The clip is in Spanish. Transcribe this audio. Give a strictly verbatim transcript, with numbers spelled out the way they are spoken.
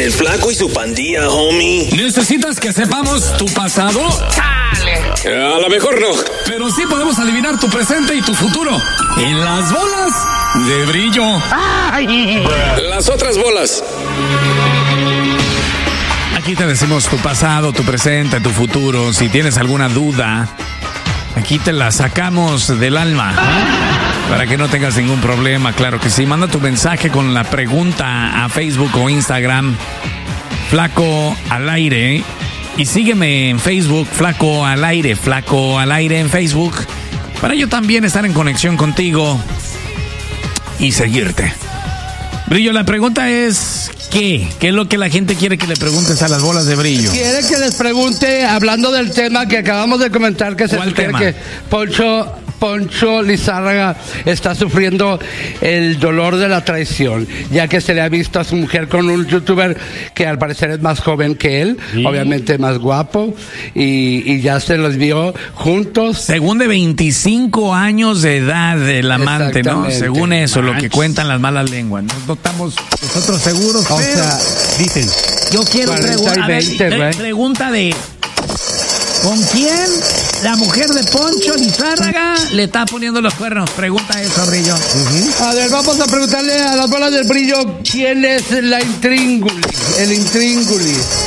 El Flaco y su pandilla, homie. ¿Necesitas que sepamos tu pasado? ¡Chale! A lo mejor no. Pero sí podemos adivinar tu presente y tu futuro. En las bolas de brillo. ¡Ay! Las otras bolas. Aquí te decimos tu pasado, tu presente, tu futuro. Si tienes alguna duda, aquí te la sacamos del alma, ¿no? Para que no tengas ningún problema, claro que sí. Manda tu mensaje con la pregunta a Facebook o Instagram, Flaco al Aire. Y sígueme en Facebook, Flaco al Aire, Flaco al Aire en Facebook, para yo también estar en conexión contigo y seguirte. Brillo, la pregunta es, ¿qué? ¿Qué es lo que la gente quiere que le preguntes a las bolas de brillo? Quiere que les pregunte, hablando del tema que acabamos de comentar, que se sugiere que Poncho, Poncho Lizárraga está sufriendo el dolor de la traición, ya que se le ha visto a su mujer con un youtuber que al parecer es más joven que él, ¿sí? Obviamente más guapo, y, y ya se los vio juntos. Según de veinticinco años de edad del amante, ¿no? Según eso, Manch. Lo que cuentan las malas lenguas. No estamos nosotros seguros, o pero sea, dicen. Yo quiero preguntar, pre pregunta de ¿con quién la mujer de Poncho Lizárraga le está poniendo los cuernos? Pregunta eso, Brillo. Uh-huh. A ver, vamos a preguntarle a las bolas del Brillo quién es la intríngulis, el intríngulis.